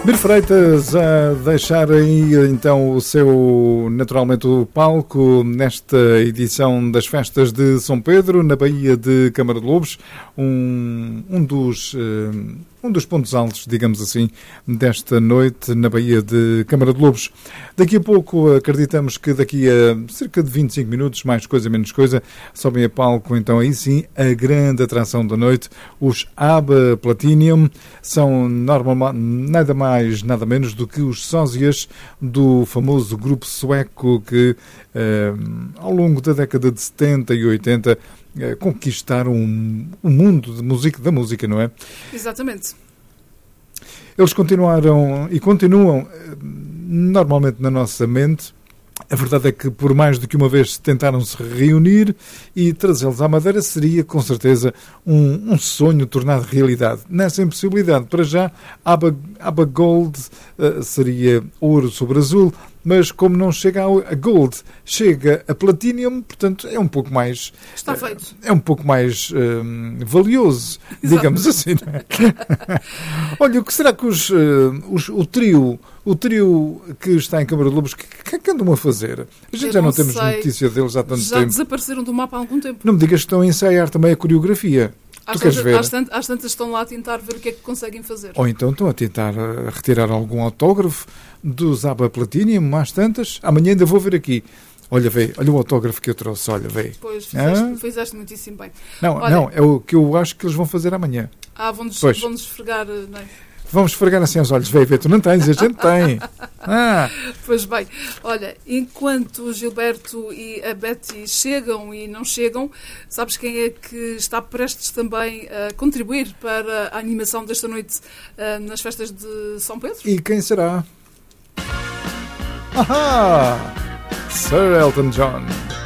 Bir Freitas a deixar aí então o seu, naturalmente, o palco nesta edição das festas de São Pedro, na Baía de Câmara de Lobos, um dos pontos altos, digamos assim, desta noite na Baía de Câmara de Lobos. Daqui a pouco, acreditamos que daqui a cerca de 25 minutos, mais coisa, menos coisa, sobem a palco, então aí sim, a grande atração da noite, os ABBA Platinum, são nada mais, nada menos do que os sósias do famoso grupo sueco que, ao longo da década de 70 e 80, conquistaram o mundo da música, não é? Exatamente. Eles continuaram e continuam normalmente na nossa mente. A verdade é que por mais do que uma vez tentaram se reunir e trazê-los à Madeira seria com certeza um sonho tornado realidade. Nessa impossibilidade, para já, ABBA Gold seria ouro sobre azul, mas como não chega a Gold, chega a Platinum, portanto é um pouco mais... Está feito. É um pouco mais valioso, digamos assim. Não é? Olha, o que será que o trio que está em Câmara de Lobos, que andam a fazer? A gente já não temos notícia deles há tanto tempo. Já desapareceram do mapa há algum tempo. Não me digas que estão a ensaiar também a coreografia. Tu queres ver? Às tantas estão lá a tentar ver o que é que conseguem fazer. Ou então estão a tentar retirar algum autógrafo dos ABBA Platinum, às tantas. Amanhã ainda vou ver aqui. Olha o autógrafo que eu trouxe, olha, vê. Pois, fizeste muitíssimo bem. Não, é o que eu acho que eles vão fazer amanhã. Vão-nos esfregar, não é? Vamos esfregar assim os olhos, vê, tu não tens, a gente tem. Pois bem, olha, enquanto o Gilberto e a Betty chegam e não chegam, sabes quem é que está prestes também a contribuir para a animação desta noite nas festas de São Pedro? E quem será? Sir Elton John.